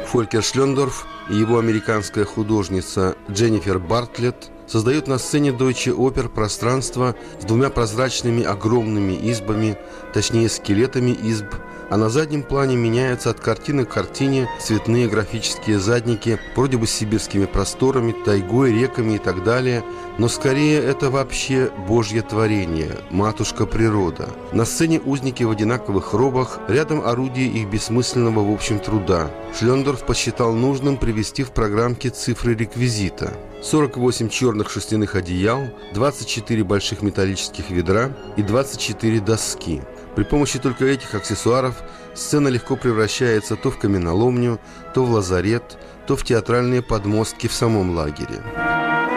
Фолькер Шлендорф и его американская художница Дженнифер Бартлетт создают на сцене Deutsche Oper пространство с двумя прозрачными огромными избами, точнее скелетами изб, а на заднем плане меняются от картины к картине цветные графические задники, вроде бы с сибирскими просторами, тайгой, реками и так далее, но скорее это вообще Божье творение, матушка природа. На сцене узники в одинаковых робах, рядом орудие их бессмысленного в общем труда. Шлендорф посчитал нужным привести в программке цифры реквизита. 48 черных шерстяных одеял, 24 больших металлических ведра и 24 доски. При помощи только этих аксессуаров сцена легко превращается то в каменоломню, то в лазарет, то в театральные подмостки в самом лагере.